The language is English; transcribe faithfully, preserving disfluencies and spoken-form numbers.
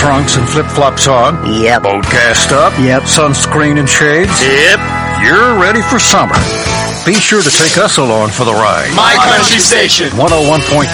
trunks and flip-flops on. Yep. Boat gassed up. Yep. Sunscreen and shades. Yep. You're ready for summer. Be sure to take us along for the ride. My Country Station. one oh one point